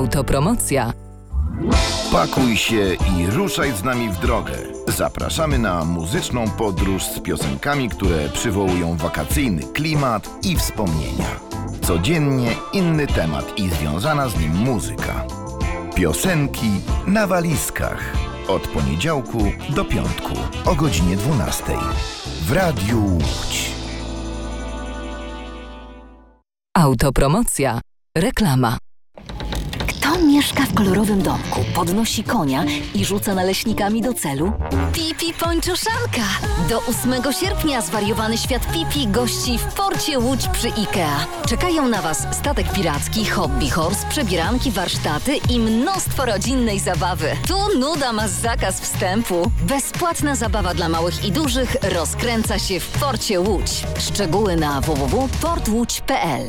Autopromocja. Pakuj się i ruszaj z nami w drogę. Zapraszamy na muzyczną podróż z piosenkami, które przywołują wakacyjny klimat i wspomnienia. Codziennie inny temat i związana z nim muzyka. Piosenki na walizkach. Od poniedziałku do piątku o godzinie 12 w Radiu Łódź. Autopromocja. Reklama. Kto mieszka w kolorowym domku, podnosi konia i rzuca naleśnikami do celu? Pipi Pończoszanka! Do 8 sierpnia zwariowany świat Pipi gości w porcie Łódź przy IKEA. Czekają na Was statek piracki, hobby horse, przebieranki, warsztaty i mnóstwo rodzinnej zabawy. Tu nuda ma zakaz wstępu. Bezpłatna zabawa dla małych i dużych rozkręca się w porcie Łódź. Szczegóły na www.portłódź.pl.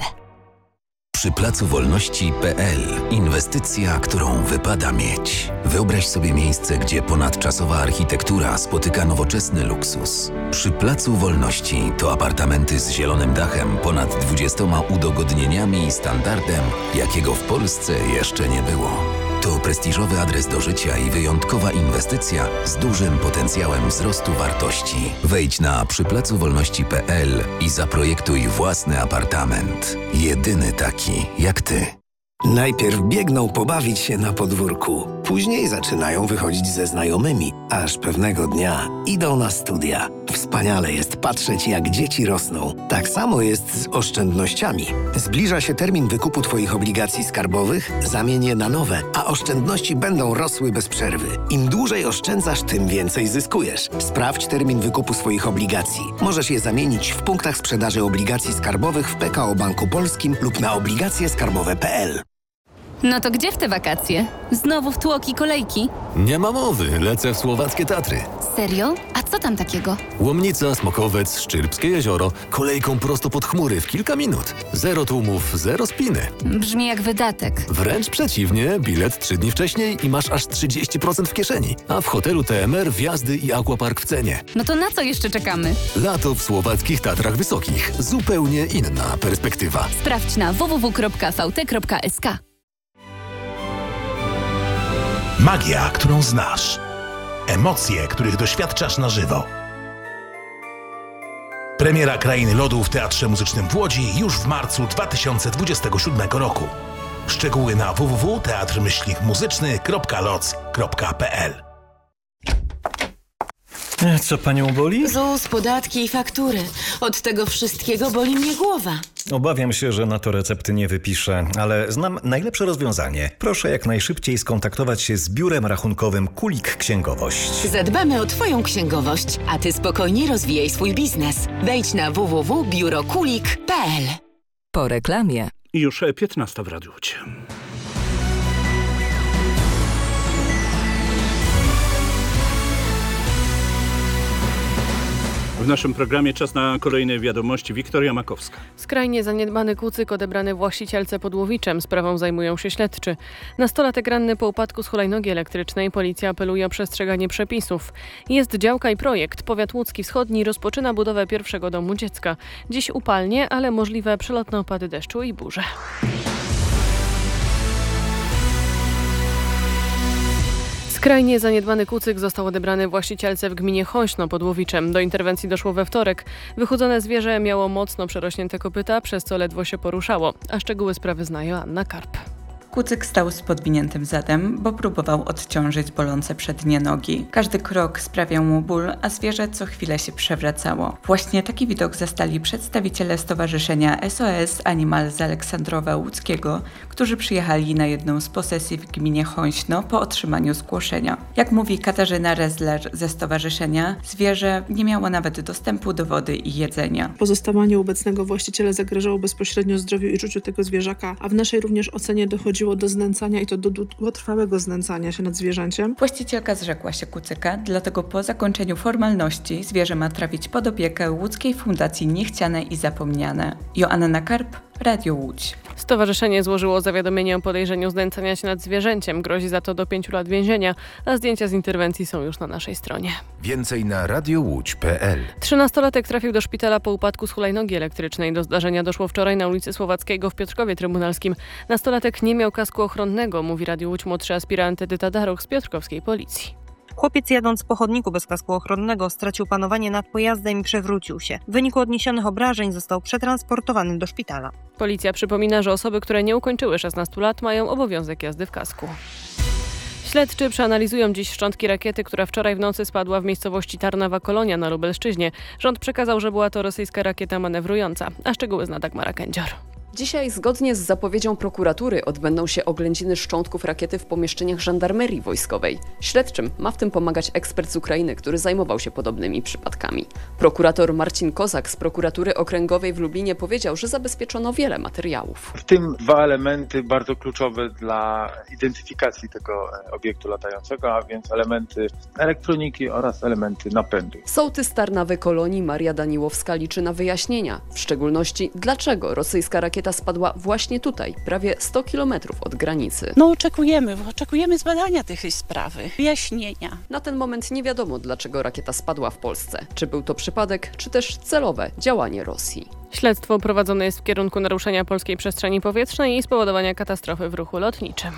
Przy Placu Wolności.pl. Inwestycja, którą wypada mieć. Wyobraź sobie miejsce, gdzie ponadczasowa architektura spotyka nowoczesny luksus. Przy Placu Wolności to apartamenty z zielonym dachem, ponad 20 udogodnieniami i standardem, jakiego w Polsce jeszcze nie było. To prestiżowy adres do życia i wyjątkowa inwestycja z dużym potencjałem wzrostu wartości. Wejdź na przyplacowolności.pl i zaprojektuj własny apartament. Jedyny taki jak ty. Najpierw biegną pobawić się na podwórku, później zaczynają wychodzić ze znajomymi, aż pewnego dnia idą na studia. Wspaniale jest patrzeć, jak dzieci rosną. Tak samo jest z oszczędnościami. Zbliża się termin wykupu Twoich obligacji skarbowych, zamień je na nowe, a oszczędności będą rosły bez przerwy. Im dłużej oszczędzasz, tym więcej zyskujesz. Sprawdź termin wykupu swoich obligacji. Możesz je zamienić w punktach sprzedaży obligacji skarbowych w PKO Banku Polskim lub na obligacjeskarbowe.pl. No to gdzie w te wakacje? Znowu w tłoki kolejki? Nie ma mowy, lecę w słowackie Tatry. Serio? A co tam takiego? Łomnica, Smokowiec, Szczyrbskie jezioro, kolejką prosto pod chmury w kilka minut. Zero tłumów, zero spiny. Brzmi jak wydatek. Wręcz przeciwnie, bilet 3 dni wcześniej i masz aż 30% w kieszeni. A w hotelu TMR wjazdy i aquapark w cenie. No to na co jeszcze czekamy? Lato w słowackich Tatrach Wysokich. Zupełnie inna perspektywa. Sprawdź na www.vt.sk. Magia, którą znasz. Emocje, których doświadczasz na żywo. Premiera Krainy Lodu w Teatrze Muzycznym w Łodzi już w marcu 2027 roku. Szczegóły na www.teatrmyślnikmuzyczny.loc.pl. Co panią boli? ZUS, podatki i faktury. Od tego wszystkiego boli mnie głowa. Obawiam się, że na to recepty nie wypiszę, ale znam najlepsze rozwiązanie. Proszę jak najszybciej skontaktować się z biurem rachunkowym Kulik Księgowość. Zadbamy o Twoją księgowość, a Ty spokojnie rozwijaj swój biznes. Wejdź na www.biurokulik.pl. Po reklamie. Już 15 w Radiu Łódź. W naszym programie czas na kolejne wiadomości. Wiktoria Makowska. Skrajnie zaniedbany kucyk odebrany właścicielce pod Łowiczem. Sprawą zajmują się śledczy. Nastolatek ranny po upadku z hulajnogi elektrycznej. Policja apeluje o przestrzeganie przepisów. Jest działka i projekt. Powiat łódzki wschodni rozpoczyna budowę pierwszego domu dziecka. Dziś upalnie, ale możliwe przelotne opady deszczu i burze. Skrajnie zaniedbany kucyk został odebrany właścicielce w gminie Chońśno pod Łowiczem. Do interwencji doszło we wtorek. Wychudzone zwierzę miało mocno przerośnięte kopyta, przez co ledwo się poruszało. A szczegóły sprawy zna Joanna Karp. Kucyk stał z podwiniętym zadem, bo próbował odciążyć bolące przednie nogi. Każdy krok sprawiał mu ból, a zwierzę co chwilę się przewracało. Właśnie taki widok zastali przedstawiciele Stowarzyszenia SOS Animal z Aleksandrowa Łódzkiego, którzy przyjechali na jedną z posesji w gminie Chońśno po otrzymaniu zgłoszenia. Jak mówi Katarzyna Rezler ze stowarzyszenia, zwierzę nie miało nawet dostępu do wody i jedzenia. Pozostawanie obecnego właściciela zagrażało bezpośrednio zdrowiu i życiu tego zwierzaka, a w naszej również ocenie dochodziło do znęcania i to do długotrwałego znęcania się nad zwierzęciem. Właścicielka zrzekła się kucyka, dlatego po zakończeniu formalności zwierzę ma trafić pod opiekę Łódzkiej Fundacji Niechciane i Zapomniane. Joanna Karp, Radio Łódź. Stowarzyszenie złożyło zawiadomienie o podejrzeniu znęcania się nad zwierzęciem. Grozi za to do 5 lat więzienia, a zdjęcia z interwencji są już na naszej stronie. Więcej na radiołódź.pl. 13-latek trafił do szpitala po upadku z hulajnogi elektrycznej. Do zdarzenia doszło wczoraj na ulicy Słowackiego w Piotrkowie Trybunalskim. Nastolatek nie miał kasku ochronnego, mówi Radiu Łódź młodszy aspirant Edyta Daroch z piotrkowskiej policji. Chłopiec jadąc po chodniku bez kasku ochronnego stracił panowanie nad pojazdem i przewrócił się. W wyniku odniesionych obrażeń został przetransportowany do szpitala. Policja przypomina, że osoby, które nie ukończyły 16 lat, mają obowiązek jazdy w kasku. Śledczy przeanalizują dziś szczątki rakiety, która wczoraj w nocy spadła w miejscowości Tarnawa Kolonia na Lubelszczyźnie. Rząd przekazał, że była to rosyjska rakieta manewrująca, a szczegóły zna Dagmara Kędzior. Dzisiaj, zgodnie z zapowiedzią prokuratury, odbędą się oględziny szczątków rakiety w pomieszczeniach żandarmerii wojskowej. Śledczym ma w tym pomagać ekspert z Ukrainy, który zajmował się podobnymi przypadkami. Prokurator Marcin Kozak z prokuratury okręgowej w Lublinie powiedział, że zabezpieczono wiele materiałów. W tym 2 elementy bardzo kluczowe dla identyfikacji tego obiektu latającego, a więc elementy elektroniki oraz elementy napędu. Sołtys Tarnawy Kolonii Maria Daniłowska liczy na wyjaśnienia, w szczególności dlaczego rosyjska rakieta spadła właśnie tutaj, prawie 100 kilometrów od granicy. Oczekujemy zbadania tej sprawy, wyjaśnienia. Na ten moment nie wiadomo, dlaczego rakieta spadła w Polsce. Czy był to przypadek, czy też celowe działanie Rosji. Śledztwo prowadzone jest w kierunku naruszenia polskiej przestrzeni powietrznej i spowodowania katastrofy w ruchu lotniczym.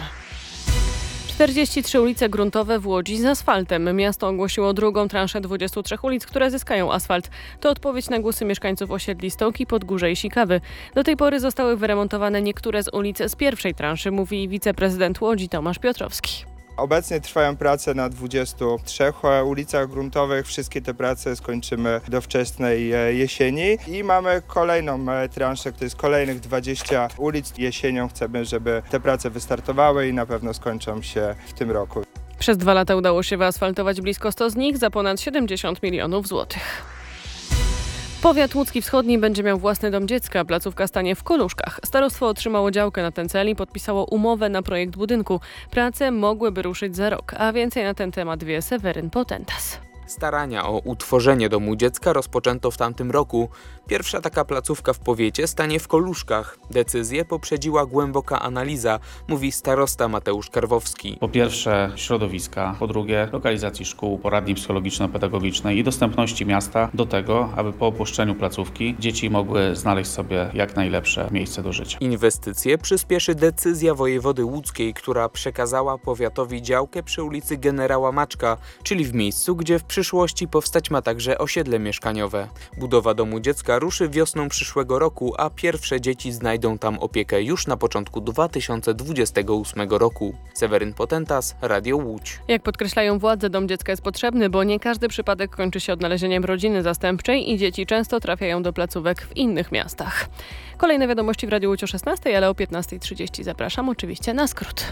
43 ulice gruntowe w Łodzi z asfaltem. Miasto ogłosiło drugą transzę 23 ulic, które zyskają asfalt. To odpowiedź na głosy mieszkańców osiedli Stołki, Podgórze i Sikawy. Do tej pory zostały wyremontowane niektóre z ulic z pierwszej transzy, mówi wiceprezydent Łodzi Tomasz Piotrowski. Obecnie trwają prace na 23 ulicach gruntowych. Wszystkie te prace skończymy do wczesnej jesieni i mamy kolejną transzę, to jest kolejnych 20 ulic. Jesienią chcemy, żeby te prace wystartowały i na pewno skończą się w tym roku. Przez 2 lata udało się wyasfaltować blisko 100 z nich za ponad 70 milionów złotych. Powiat łódzki wschodni będzie miał własny dom dziecka. Placówka stanie w Koluszkach. Starostwo otrzymało działkę na ten cel i podpisało umowę na projekt budynku. Prace mogłyby ruszyć za rok, a więcej na ten temat wie Seweryn Potentas. Starania o utworzenie domu dziecka rozpoczęto w tamtym roku. Pierwsza taka placówka w powiecie stanie w Koluszkach. Decyzję poprzedziła głęboka analiza, mówi starosta Mateusz Karwowski. Po pierwsze środowiska, po drugie lokalizacji szkół, poradni psychologiczno-pedagogicznej i dostępności miasta do tego, aby po opuszczeniu placówki dzieci mogły znaleźć sobie jak najlepsze miejsce do życia. Inwestycje przyspieszy decyzja wojewody łódzkiej, która przekazała powiatowi działkę przy ulicy Generała Maczka, czyli w miejscu, gdzie w przyszłości powstać ma także osiedle mieszkaniowe. Budowa domu dziecka ruszy wiosną przyszłego roku, a pierwsze dzieci znajdą tam opiekę już na początku 2028 roku. Seweryn Potentas, Radio Łódź. Jak podkreślają władze, dom dziecka jest potrzebny, bo nie każdy przypadek kończy się odnalezieniem rodziny zastępczej i dzieci często trafiają do placówek w innych miastach. Kolejne wiadomości w Radiu Łódź o 16, ale o 15:30 zapraszam oczywiście na skrót.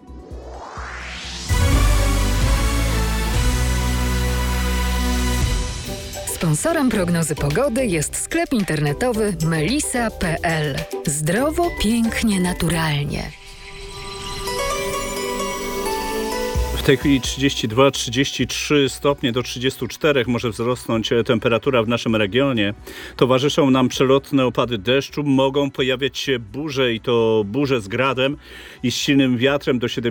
Sponsorem prognozy pogody jest sklep internetowy melisa.pl. Zdrowo, pięknie, naturalnie. W tej chwili 32-33 stopnie do 34 może wzrosnąć temperatura w naszym regionie. Towarzyszą nam przelotne opady deszczu. Mogą pojawiać się burze i to burze z gradem i z silnym wiatrem do 70